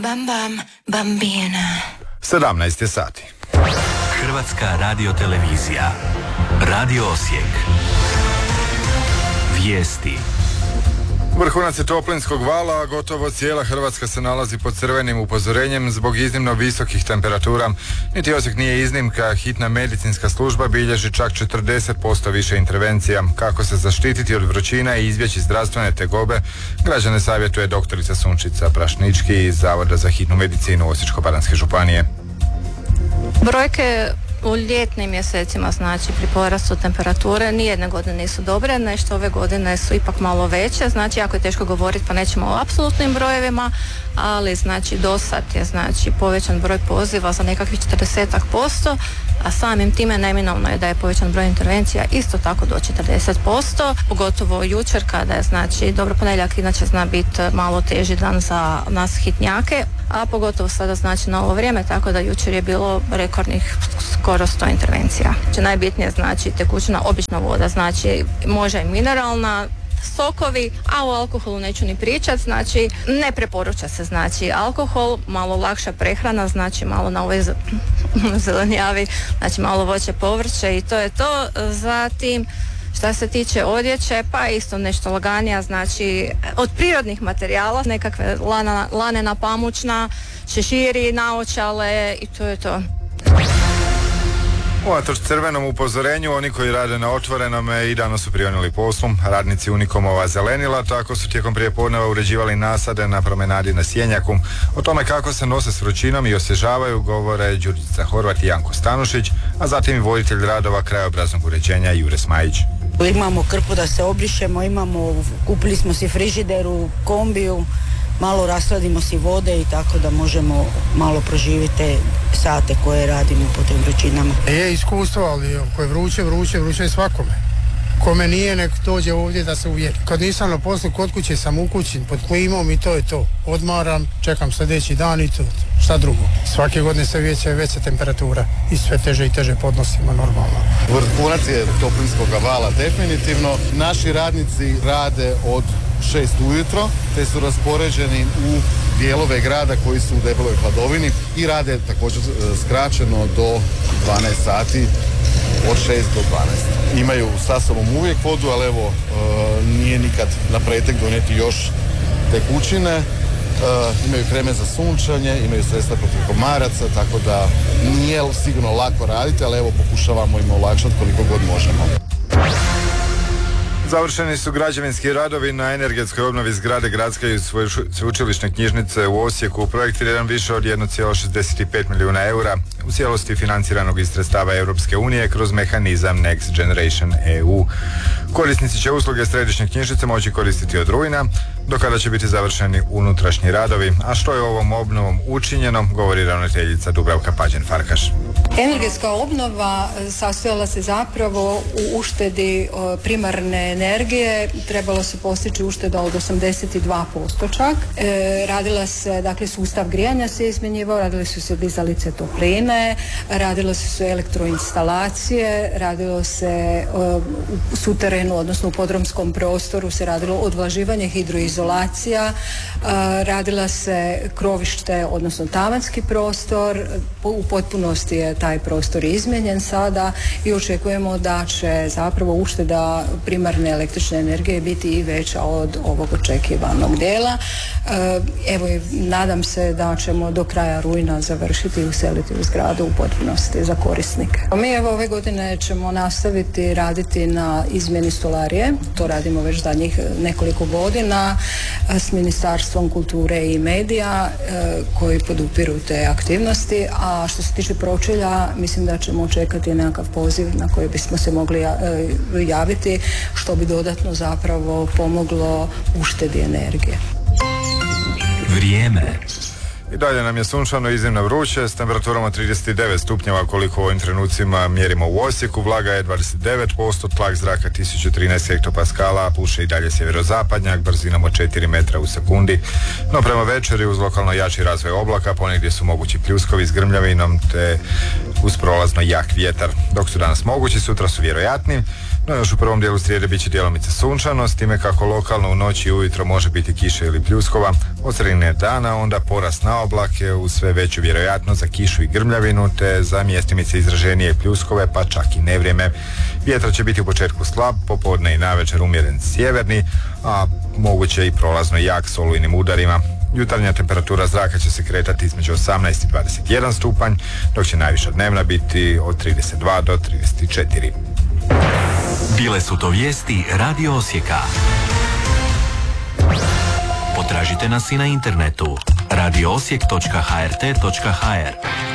Bam bam bambina. 17 je sati. Hrvatska radiotelevizija. Radio Osijek. Vijesti. Vrhunac je toplinskog vala, a gotovo cijela Hrvatska se nalazi pod crvenim upozorenjem zbog iznimno visokih temperatura. Niti Osijek nije iznimka, hitna medicinska služba bilježi čak 40% više intervencija. Kako se zaštititi od vrućina i izbjeći zdravstvene tegobe, građane savjetuje doktorica Sunčica Prašnički iz Zavoda za hitnu medicinu Osječko-baranjske županije. Brojke u ljetnim mjesecima, znači pri porastu temperature, nijedne godine nisu dobre, nešto ove godine su ipak malo veće, znači jako je teško govoriti pa nećemo o apsolutnim brojevima, ali znači dosad je znači povećan broj poziva za nekakvih 40%, a samim time neminovno je da je povećan broj intervencija isto tako do 40%, pogotovo jučer kada je znači dobro ponedjeljak inače zna biti malo teži dan za nas hitnjake, a pogotovo sada znači na ovo vrijeme, tako da jučer je bilo rekordnih skoro 100 intervencija. Najbitnije znači tekućina, obična voda, znači može i mineralna, sokovi, a o alkoholu neću ni pričati, znači ne preporuča se znači alkohol, malo lakša prehrana, znači malo na ovoj zelenjavi, znači malo voće, povrće i to je to. Zatim šta se tiče odjeće, pa isto nešto laganija, znači od prirodnih materijala, nekakve lanena, pamučna, šeširi, naočale i to je to. Unatoč crvenom upozorenju, oni koji rade na otvorenome i danas su prionuli poslom. Radnici Unikomova Zelenila tako su tijekom prijepodneva uređivali nasade na promenadi na Sjenjaku. O tome kako se nose s vrućinom i osvježavaju govore Đurđica Horvat i Janko Stanušić, a zatim i voditelj radova krajobraznog uređenja Jure Smajić. Imamo krpu da se obrišemo, kupili smo si frižideru, kombiju, malo rasladimo si vode i tako da možemo malo proživjeti te sate koje radimo po tim vrućinama. Je iskustvo, ali ako je vruće je svakome. Kome nije, nek dođe ovdje da se uvjeri. Kad nisam na poslu, kod kuće sam u kući pod klimom i to je to. Odmaram, čekam sljedeći dan i to. Šta drugo? Svake godine sve veća temperatura i sve teže i teže podnosimo normalno. Vrhunac je toplinskog vala definitivno. Naši radnici rade od 6 ujutro, te su raspoređeni u dijelove grada koji su u debeloj hladovini i rade također skraćeno do 12 sati, od 6 do 12. Imaju sa sobom uvijek vodu, ali evo nije nikad na pretek donijeti još tekućine. Imaju kreme za sunčanje, imaju sredstva protiv komaraca, tako da nije sigurno lako raditi, ali evo pokušavamo im olakšati koliko god možemo. Završeni su građevinski radovi na energetskoj obnovi zgrade gradske i sveučilišne knjižnice u Osijeku. Projekt je jedan više od 1,65 milijuna eura, u cijelosti financiranog iz sredstava Europske unije kroz mehanizam Next Generation EU. Korisnici će usluge središnje knjižnice moći koristiti od rujna, do kada će biti završeni unutrašnji radovi. A što je ovom obnovom učinjeno, govori ravnateljica Dubravka Pađen-Farkaš. Energetska obnova sastojala se zapravo u uštedi primarne energije, trebalo se postići ušteda od 82% čak. Radila se, dakle, sustav grijanja se izmjenjivao, radile su se dizalice topline, radilo se elektroinstalacije, radilo se u suterenu, odnosno u podrumskom prostoru se radilo odvlaživanje, hidroizolacija, radila se krovište, odnosno tavanski prostor, u potpunosti je taj prostor izmijenjen sada i očekujemo da će zapravo ušteda primarne električne energije biti i veća od ovog očekivanog dijela. Evo, nadam se da ćemo do kraja rujna završiti i useliti u zgradu u potpunosti za korisnike. Mi evo ove godine ćemo nastaviti raditi na izmjeni stolarije, to radimo već zadnjih nekoliko godina s Ministarstvom kulture i medija koji podupiru te aktivnosti, a što se tiče pročelja, mislim da ćemo čekati nekakav poziv na koji bismo se mogli javiti, što bi dodatno zapravo pomoglo uštedi energije. Vrijeme. I dalje nam je sunčano, iznimno vruće, s temperaturama 39 stupnjeva koliko u ovim trenucima mjerimo u Osijeku, vlaga je 29%, tlak zraka 1013 hektopaskala, puše i dalje sjeverozapadnjak, brzinom od 4 metra u sekundi, no prema večeri uz lokalno jači razvoj oblaka, ponegdje su mogući pljuskovi s grmljavinom te uz prolazno jak vjetar. Dok su danas mogući, sutra su vjerojatni, no još u prvom dijelu srijede bit će djelomice sunčano, s time kako lokalno u noći i ujutro može biti kiše ili pljuskova, Od sredine dana onda porast na oblake uz sve veću vjerojatnost za kišu i grmljavinu, te za mjestimice izraženije pljuskove, pa čak i nevrijeme. Vjetar će biti u početku slab, popodne i navečer umjeren sjeverni, a moguće i prolazno jak s olujnim udarima. Jutarnja temperatura zraka će se kretati između 18 i 21 stupanj, dok će najviša dnevna biti od 32 do 34. Bile su to vijesti Radio Osijeka. Potražite nas i na internetu radioosijek.hrt.hr.